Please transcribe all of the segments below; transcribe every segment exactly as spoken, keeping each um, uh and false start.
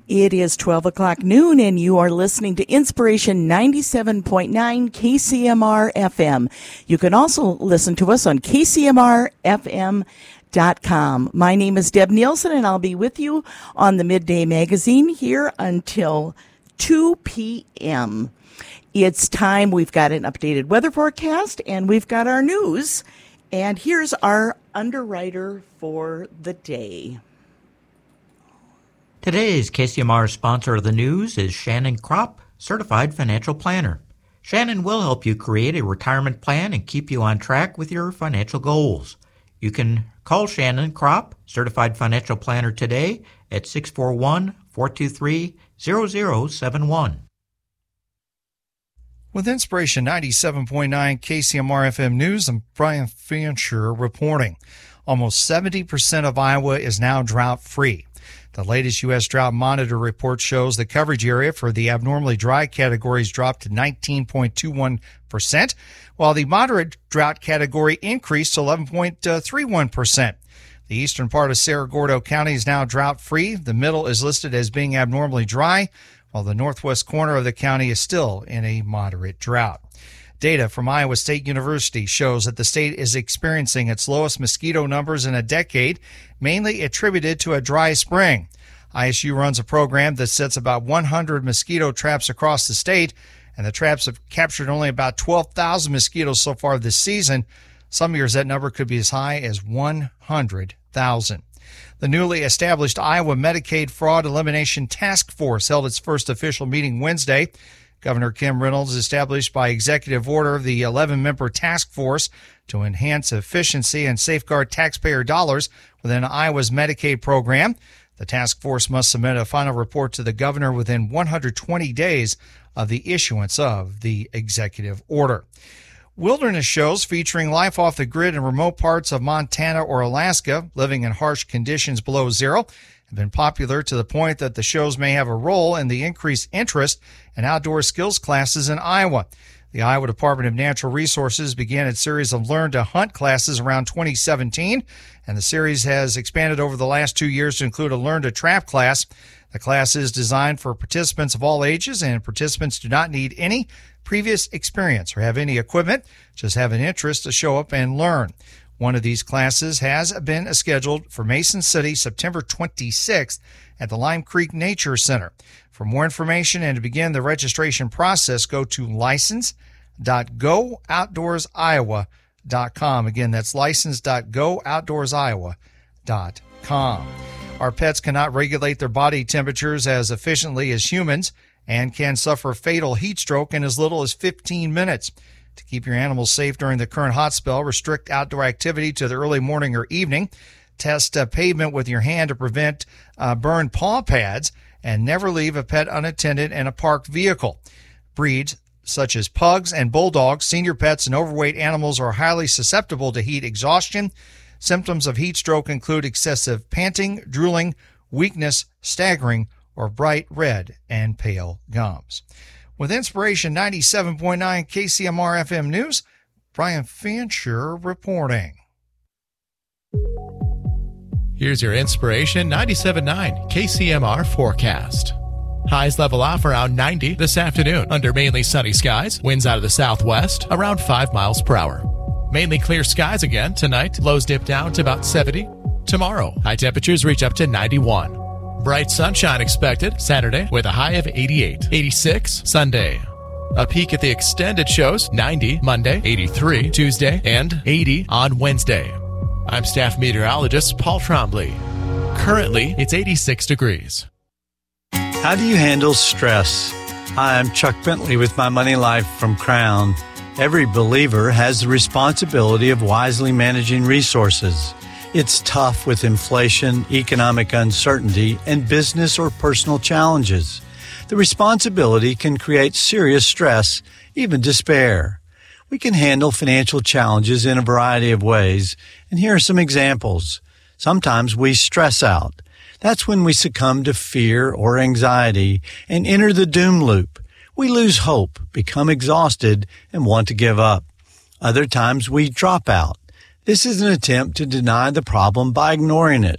It is twelve o'clock noon, and you are listening to Inspiration ninety-seven point nine K C M R F M. You can also listen to us on K C M R F M dot com. My name is Deb Nielsen, and I'll be with you on the Midday Magazine here until two p.m. It's time. We've got an updated weather forecast, and we've got our news. And here's our underwriter for the day. Today's K C M R sponsor of the news is Shannon Kropp, Certified Financial Planner. Shannon will help you create a retirement plan and keep you on track with your financial goals. You can call Shannon Kropp, Certified Financial Planner, today at six four one, four two three, zero zero seven one. With Inspiration ninety-seven point nine K C M R F M News, I'm Brian Fancher reporting. Almost seventy percent of Iowa is now drought-free. The latest U S Drought Monitor report shows the coverage area for the abnormally dry categories dropped to nineteen point two one percent, while the moderate drought category increased to eleven point three one percent. The eastern part of Cerro Gordo County is now drought-free. The middle is listed as being abnormally dry, while the northwest corner of the county is still in a moderate drought. Data from Iowa State University shows that the state is experiencing its lowest mosquito numbers in a decade, mainly attributed to a dry spring. I S U runs a program that sets about one hundred mosquito traps across the state, and the traps have captured only about twelve thousand mosquitoes so far this season. Some years that number could be as high as one hundred thousand. The newly established Iowa Medicaid Fraud Elimination Task Force held its first official meeting Wednesday. Governor Kim Reynolds established by executive order the eleven-member task force to enhance efficiency and safeguard taxpayer dollars within Iowa's Medicaid program. The task force must submit a final report to the governor within one hundred twenty days of the issuance of the executive order. Wilderness shows featuring life off the grid in remote parts of Montana or Alaska, living in harsh conditions below zero, have been popular to the point that the shows may have a role in the increased interest in outdoor skills classes in Iowa. The Iowa Department of Natural Resources began its series of Learn to Hunt classes around twenty seventeen, and the series has expanded over the last two years to include a Learn to Trap class. The class is designed for participants of all ages, and participants do not need any previous experience or have any equipment, just have an interest to show up and learn. One of these classes has been scheduled for Mason City, September twenty-sixth at the Lime Creek Nature Center. For more information and to begin the registration process, go to license dot go outdoors iowa dot com. Again, that's license dot go outdoors iowa dot com. Our pets cannot regulate their body temperatures as efficiently as humans and can suffer fatal heat stroke in as little as fifteen minutes. To keep your animals safe during the current hot spell, restrict outdoor activity to the early morning or evening. Test uh, pavement with your hand to prevent uh, burned paw pads, and never leave a pet unattended in a parked vehicle. Breeds such as pugs and bulldogs, senior pets, and overweight animals are highly susceptible to heat exhaustion. Symptoms of heat stroke include excessive panting, drooling, weakness, staggering, or bright red and pale gums. With Inspiration ninety-seven point nine K C M R F M News, Brian Fancher reporting. Here's your Inspiration ninety-seven point nine K C M R forecast. Highs level off around ninety this afternoon under mainly sunny skies. Winds out of the southwest around five miles per hour. Mainly clear skies again tonight. Lows dip down to about seventy. Tomorrow, high temperatures reach up to ninety-one. Bright sunshine expected Saturday with a high of eighty-eight. eighty-six Sunday. A peek at the extended shows, ninety Monday, eighty-three Tuesday, and eighty on Wednesday. I'm staff meteorologist Paul Trombley. Currently, it's eighty-six degrees. How do you handle stress? Hi, I'm Chuck Bentley with My Money Life from Crown. Every believer has the responsibility of wisely managing resources. It's tough with inflation, economic uncertainty, and business or personal challenges. The responsibility can create serious stress, even despair. We can handle financial challenges in a variety of ways, and here are some examples. Sometimes we stress out. That's when we succumb to fear or anxiety and enter the doom loop. We lose hope, become exhausted, and want to give up. Other times we drop out. This is an attempt to deny the problem by ignoring it.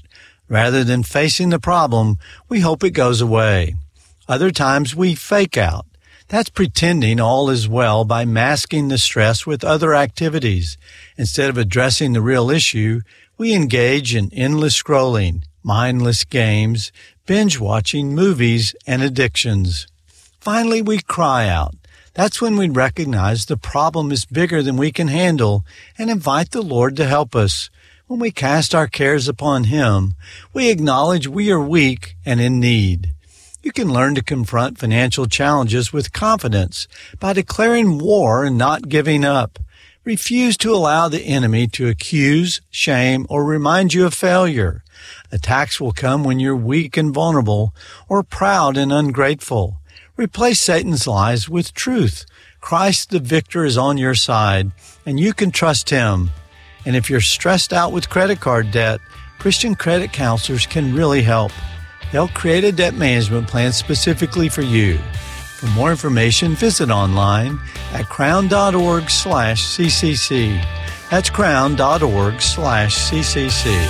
Rather than facing the problem, we hope it goes away. Other times we fake out. That's pretending all is well by masking the stress with other activities. Instead of addressing the real issue, we engage in endless scrolling, mindless games, binge-watching movies, and addictions. Finally, we cry out. That's when we recognize the problem is bigger than we can handle and invite the Lord to help us. When we cast our cares upon Him, we acknowledge we are weak and in need. You can learn to confront financial challenges with confidence by declaring war and not giving up. Refuse to allow the enemy to accuse, shame, or remind you of failure. Attacks will come when you're weak and vulnerable or proud and ungrateful. Replace Satan's lies with truth. Christ the victor is on your side, and you can trust Him. And if you're stressed out with credit card debt, Christian credit counselors can really help. They'll create a debt management plan specifically for you. For more information, visit online at crown.org slash CCC. That's crown.org slash CCC.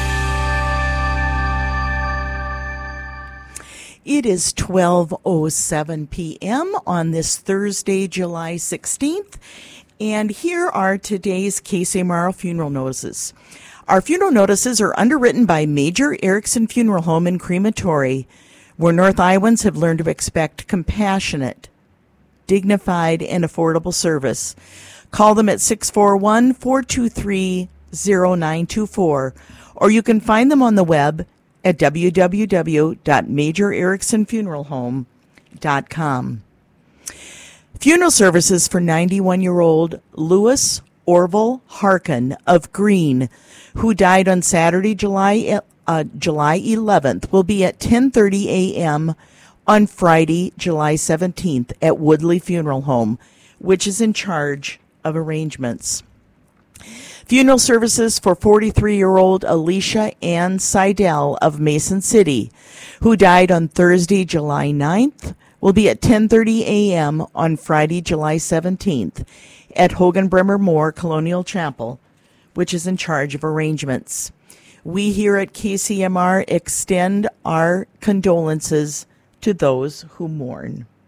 It is twelve oh seven p.m. on this Thursday, July sixteenth, and here are today's K C M R funeral notices. Our funeral notices are underwritten by Major Erickson Funeral Home and Crematory, where North Iowans have learned to expect compassionate, dignified, and affordable service. Call them at six four one, four two three, zero nine two four, or you can find them on the web at w w w dot major erickson funeral home dot com. Funeral services for ninety-one-year-old Louis Orville Harkin of Green, who died on Saturday, July uh, July eleventh, will be at ten thirty a.m. on Friday, July seventeenth at Woodley Funeral Home, which is in charge of arrangements. Funeral services for forty-three-year-old Alicia Ann Seidel of Mason City, who died on Thursday, July ninth, will be at ten thirty a.m. on Friday, July seventeenth at Hogan Bremer Moore Colonial Chapel, which is in charge of arrangements. We here at K C M R extend our condolences to those who mourn.